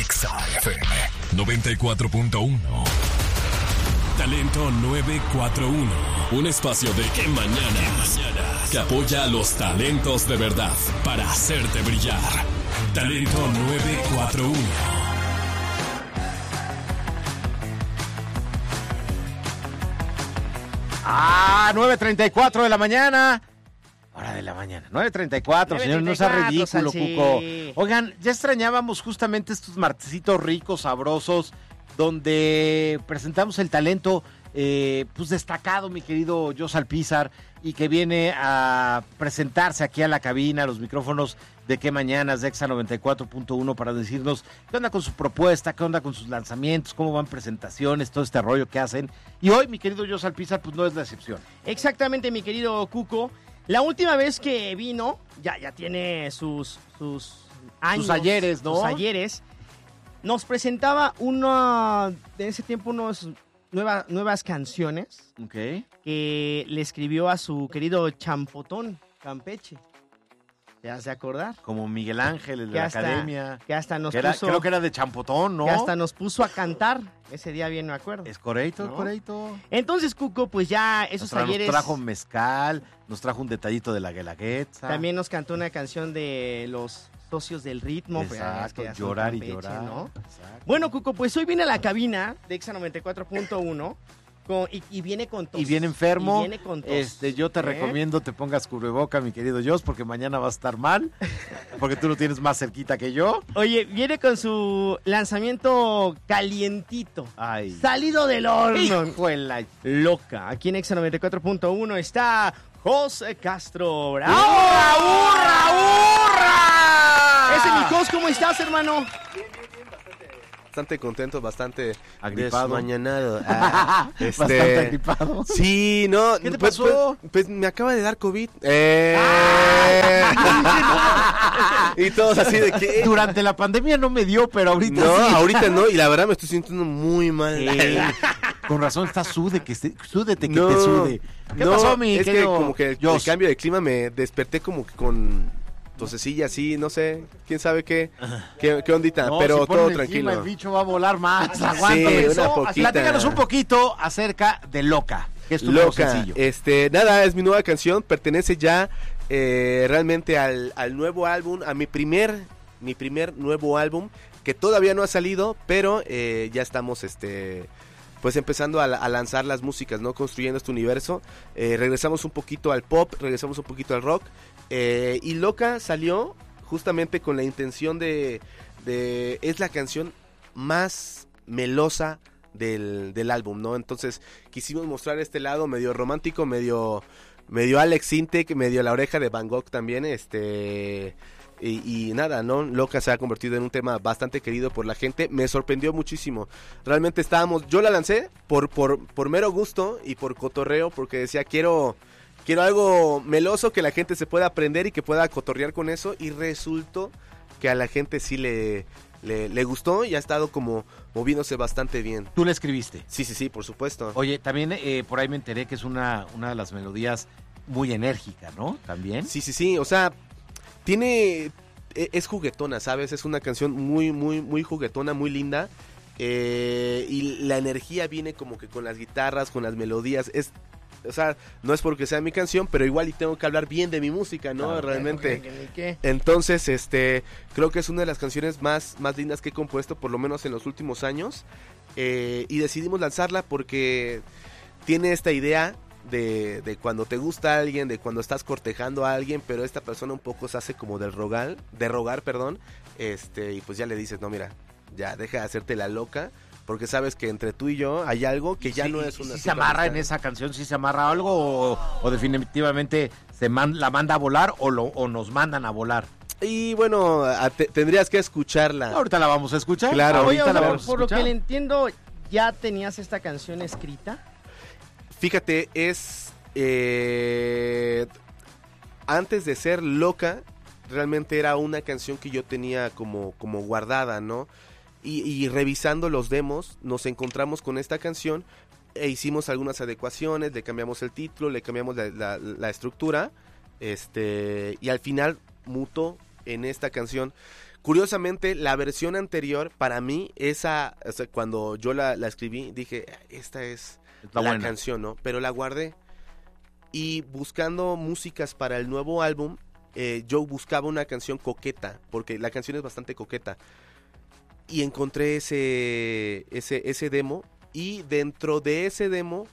Exa FM 94.1. Talento 941. Un espacio de qué mañanas que apoya a los talentos de verdad para hacerte brillar. Talento 941. 9:34 de la mañana. Hora de la mañana, 9:34, señor, no sea ridículo, Cuco. Oigan, ya extrañábamos justamente estos martesitos ricos, sabrosos, donde presentamos el talento pues destacado, mi querido Jos Alpizar, y que viene a presentarse aquí a la cabina, a los micrófonos de Qué Mañanas de Exa 94.1 para decirnos qué onda con su propuesta, qué onda con sus lanzamientos, cómo van presentaciones, todo este rollo que hacen. Y hoy, mi querido Jos Alpizar, pues no es la excepción. Exactamente, mi querido Cuco. La última vez que vino, ya tiene sus años. Sus ayeres, ¿no? Sus ayeres. Nos presentaba en ese tiempo nuevas canciones. Ok. Que le escribió a su querido Champotón, Campeche. ¿Te has de acordar? Como Miguel Ángel, el de la academia. Que hasta nos puso... Creo que era de Champotón, ¿no? Que hasta nos puso a cantar. Ese día bien me acuerdo. Es correcto, ¿no? Correcto. Entonces, Cuco, pues ya esos ayeres... Nos trajo mezcal, nos trajo un detallito de la Guelaguetza. También nos cantó una canción de los socios del ritmo. Exacto, pues, Llorar Campeche, y Llorar. ¿no? Bueno, Cuco, pues hoy viene a la cabina de Exa 94.1 y viene con tos. Y viene enfermo. Y viene con tos. Yo te recomiendo te pongas cubreboca, mi querido Jos, porque mañana va a estar mal, porque tú lo tienes más cerquita que yo. Oye, viene con su lanzamiento calientito. Ay. Salido del horno. Hijuela. Loca. Aquí en Exa 94.1 está José Castro. ¡Bravo! ¡Hurra, hurra! Ese es mi Jos, ¿cómo estás, hermano? Bastante contento, bastante agripado, desmañanado. Bastante agripado. Sí, no. ¿Qué te pasó? Pues me acaba de dar COVID. Y todos así de que... Durante la pandemia no me dio, pero ahorita no, sí. ahorita no, y la verdad me estoy sintiendo muy mal. Con razón está súdete que te sude. ¿Qué pasó, mi es querido? Que como que el cambio de clima me desperté como que con tosecilla así, no sé, quién sabe qué ondita, no, pero si todo tranquilo. tranquilo. El bicho va a volar más, aguanta. Sí, una poquita. Platícanos un poquito acerca de Loca, que es tu nuevo sencillo. Nada, es mi nueva canción, pertenece ya realmente al nuevo álbum, a mi primer nuevo álbum, que todavía no ha salido, pero ya estamos pues empezando a lanzar las músicas, ¿no? Construyendo este universo. Regresamos un poquito al pop, regresamos un poquito al rock. Y Loca salió justamente con la intención de es la canción más melosa del álbum, ¿no? Entonces quisimos mostrar este lado medio romántico, medio Alex Sintek, medio La Oreja de Van Gogh también, y nada, ¿no? Loca se ha convertido en un tema bastante querido por la gente. Me sorprendió muchísimo. Realmente yo la lancé por mero gusto y por cotorreo, porque decía, quiero algo meloso que la gente se pueda aprender y que pueda cotorrear con eso, y resultó que a la gente sí le gustó y ha estado como moviéndose bastante bien. ¿Tú la escribiste? Sí, por supuesto. Oye, también por ahí me enteré que es una de las melodías muy enérgica, ¿no? También. Sí, o sea, es juguetona, ¿sabes? Es una canción muy, muy, muy juguetona, muy linda, y la energía viene como que con las guitarras, con las melodías, o sea, no es porque sea mi canción, pero igual y tengo que hablar bien de mi música, ¿no? Claro, realmente. ¿Qué? Entonces, creo que es una de las canciones más lindas que he compuesto, por lo menos en los últimos años. Y decidimos lanzarla porque tiene esta idea de cuando te gusta alguien, de cuando estás cortejando a alguien, pero esta persona un poco se hace como de rogar, y pues ya le dices, no, mira, ya deja de hacerte la loca, porque sabes que entre tú y yo hay algo que ya no es una... ¿Sí se amarra en esa canción? ¿Sí se amarra algo o definitivamente la manda a volar o nos mandan a volar? Y bueno, tendrías que escucharla. Ahorita la vamos a escuchar. Claro, ahorita la vamos a escuchar. Por lo que le entiendo, ¿ya tenías esta canción escrita? Fíjate, antes de ser Loca, realmente era una canción que yo tenía como guardada, ¿no? Y revisando los demos, nos encontramos con esta canción e hicimos algunas adecuaciones, le cambiamos el título, le cambiamos la estructura, y al final mutó en esta canción curiosamente, la versión anterior, para mí, o sea, cuando yo la escribí, dije, esta es la canción, ¿no? Pero la guardé. Y buscando músicas para el nuevo álbum, yo buscaba una canción coqueta, porque la canción es bastante coqueta. Y encontré ese demo, y dentro de ese demo,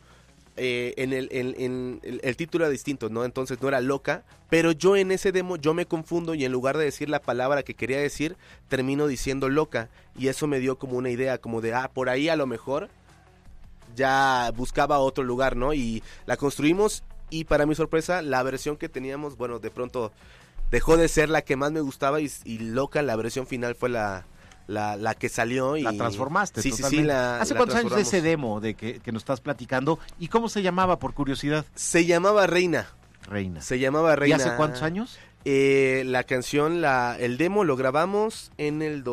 el título era distinto, ¿no? Entonces no era Loca, pero yo en ese demo yo me confundo y en lugar de decir la palabra que quería decir, termino diciendo Loca, y eso me dio como una idea, como de, por ahí a lo mejor ya buscaba otro lugar, ¿no? Y la construimos, y para mi sorpresa, la versión que teníamos, bueno, de pronto dejó de ser la que más me gustaba, y Loca, la versión final fue la que salió. Y la transformaste. Sí, totalmente. sí. ¿Hace cuántos años de ese demo de que nos estás platicando? ¿Y cómo se llamaba, por curiosidad? Se llamaba Reina. Se llamaba Reina. ¿Y hace cuántos años? La canción, el demo lo grabamos en el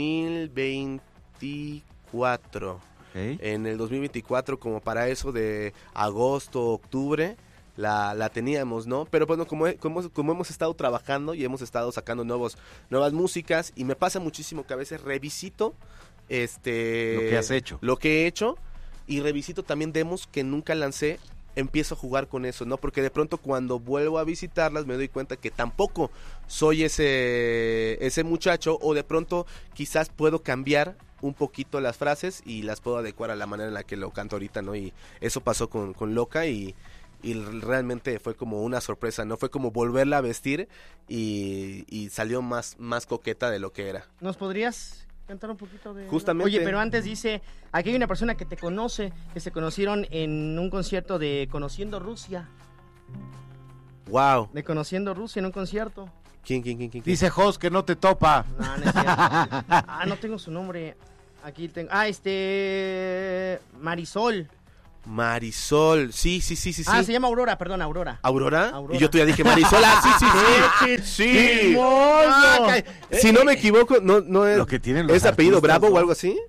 2024. Okay. En el 2024, como para eso de agosto, octubre, la teníamos, ¿no? Pero bueno, como hemos estado trabajando y hemos estado sacando nuevas músicas, y me pasa muchísimo que a veces revisito lo que has hecho. Lo que he hecho, y revisito también demos que nunca lancé, empiezo a jugar con eso, ¿no? Porque de pronto cuando vuelvo a visitarlas me doy cuenta que tampoco soy ese muchacho, o de pronto quizás puedo cambiar un poquito las frases y las puedo adecuar a la manera en la que lo canto ahorita, ¿no? Y eso pasó con Loca, y realmente fue como una sorpresa, ¿no? Fue como volverla a vestir, y salió más coqueta de lo que era. ¿Nos podrías cantar un poquito de...? Justamente. Oye, pero antes dice, aquí hay una persona que te conoce, que se conocieron en un concierto de Conociendo Rusia. Wow. De Conociendo Rusia en un concierto. ¿Quién? Dice Jos que no te topa. No es cierto. No tengo su nombre. Aquí tengo... Marisol. Marisol, sí. Se llama Aurora, perdón, Aurora. ¿Aurora? Y yo todavía dije Marisol, sí. Si no me equivoco, no es... Lo que tienen los ¿es apellido artistas, Bravo ¿no? o algo así?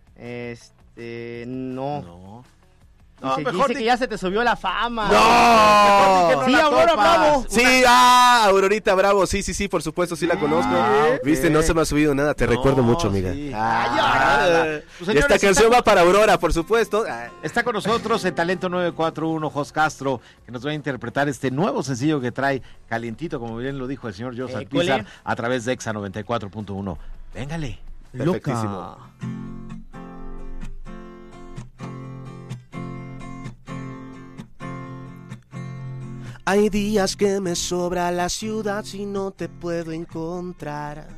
No. No, Dice que ya se te subió la fama. ¡No! Sí, Aurora Bravo. Sí, Aurorita Bravo, sí, por supuesto, sí la conozco. Okay. Viste, no se me ha subido nada, te recuerdo mucho, amiga. Sí. Pues, esta canción va para Aurora, por supuesto. Está con nosotros en Talento 941, Jos Castro, que nos va a interpretar este nuevo sencillo que trae calientito, como bien lo dijo el señor Jos Alpizar, a través de Exa 94.1. Véngale. Perfectísimo. Loca. Hay días que me sobra la ciudad si no te puedo encontrar.